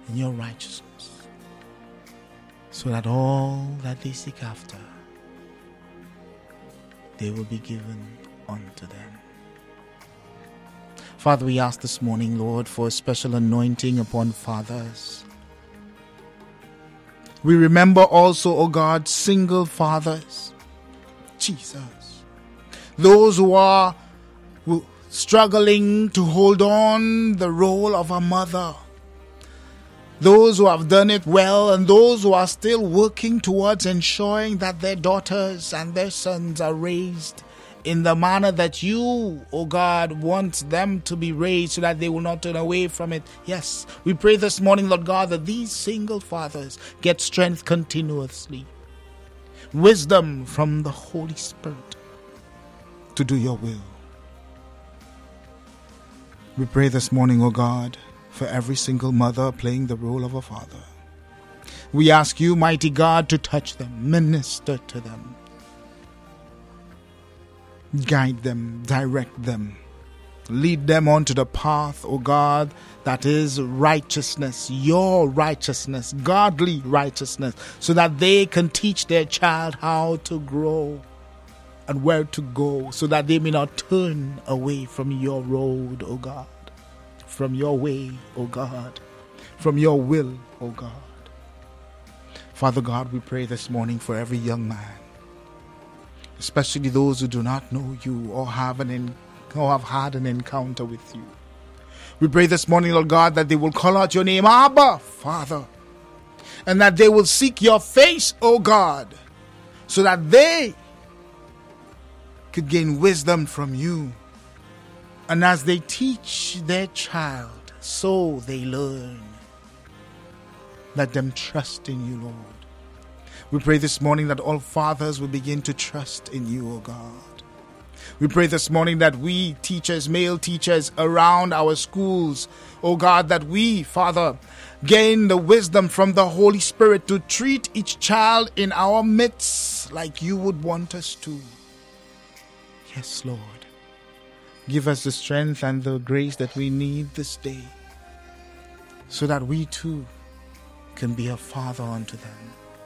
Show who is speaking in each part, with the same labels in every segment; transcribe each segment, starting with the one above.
Speaker 1: in your righteousness, so that all that they seek after, they will be given unto them. Father, we ask this morning, Lord, for a special anointing upon fathers. We remember also, O God, single fathers. Jesus. Those who are struggling to hold on the role of a mother. Those who have done it well, and those who are still working towards ensuring that their daughters and their sons are raised in the manner that you, O God, want them to be raised, so that they will not turn away from it. Yes, we pray this morning, Lord God, that these single fathers get strength continuously, wisdom from the Holy Spirit to do your will. We pray this morning, O God, for every single mother playing the role of a father. We ask you, mighty God, to touch them, minister to them, guide them, direct them, lead them onto the path, O God, that is righteousness, your righteousness, godly righteousness, so that they can teach their child how to grow and where to go, so that they may not turn away from your road, O God, from your way, O God, from your will, O God. Father God, we pray this morning for every young man, especially those who do not know you or have had an encounter with you. We pray this morning, Lord God, that they will call out your name, Abba, Father, and that they will seek your face, O God, so that they could gain wisdom from you. And as they teach their child, so they learn. Let them trust in you, Lord. We pray this morning that all fathers will begin to trust in you, O God. We pray this morning that we teachers, male teachers around our schools, O God, that we, Father, gain the wisdom from the Holy Spirit to treat each child in our midst like you would want us to. Yes, Lord. Give us the strength and the grace that we need this day, so that we too can be a father unto them.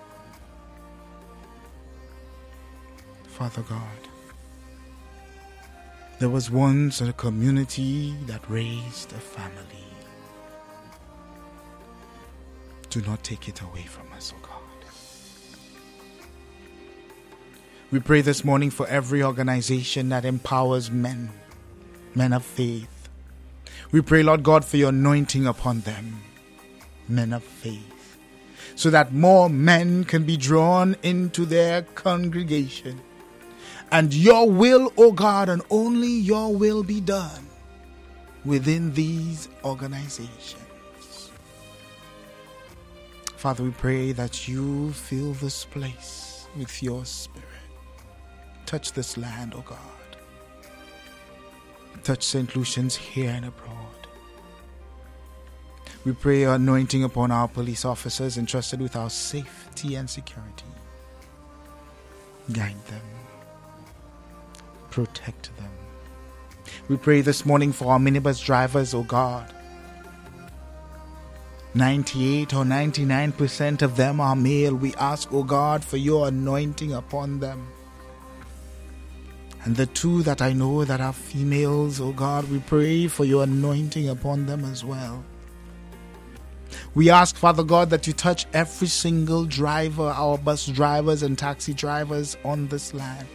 Speaker 1: Father God, there was once a community that raised a family. Do not take it away from us, O God. We pray this morning for every organization that empowers men of faith. We pray, Lord God, for your anointing upon them, men of faith, so that more men can be drawn into their congregation. And your will, O God, and only your will be done within these organizations. Father, we pray that you fill this place with your Spirit. Touch this land, O God. Touch St. Lucian's here and abroad. We pray your anointing upon our police officers entrusted with our safety and security. Guide them. Protect them. We pray this morning for our minibus drivers, O God. 98 or 99% of them are male. We ask, O God, for your anointing upon them. And the two that I know that are females, O God, we pray for your anointing upon them as well. We ask, Father God, that you touch every single driver, our bus drivers and taxi drivers on this land.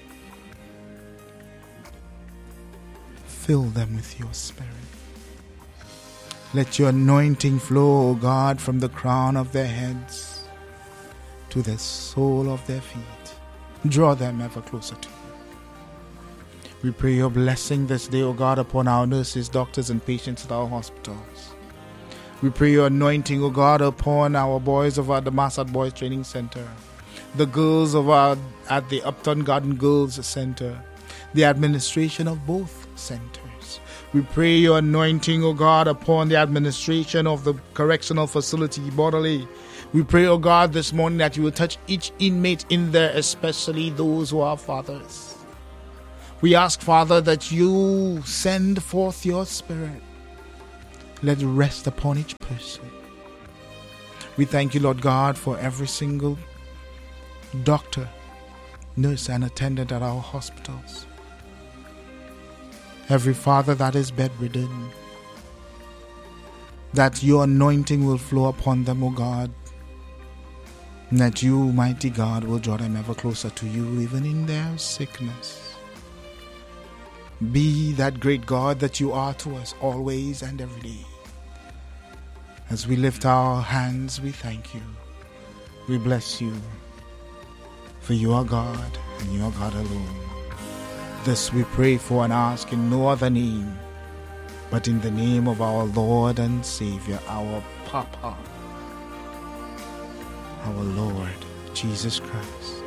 Speaker 1: Fill them with your Spirit. Let your anointing flow, O God, from the crown of their heads to the sole of their feet. Draw them ever closer to you. We pray your blessing this day, O God, upon our nurses, doctors, and patients at our hospitals. We pray your anointing, O God, upon our boys of the Massad Boys Training Center, the girls at the Upton Garden Girls Center, the administration of both centers. We pray your anointing, O God, upon the administration of the correctional facility, Borderley. We pray, O God, this morning that you will touch each inmate in there, especially those who are fathers. We ask, Father, that you send forth your Spirit. Let it rest upon each person. We thank you, Lord God, for every single doctor, nurse, and attendant at our hospitals. Every father that is bedridden, that your anointing will flow upon them, O God, and that you, mighty God, will draw them ever closer to you, even in their sickness. Be that great God that you are to us always and every day. As we lift our hands, we thank you. We bless you. For you are God, and you are God alone. This we pray for and ask in no other name, but in the name of our Lord and Savior, our Papa, our Lord, Jesus Christ.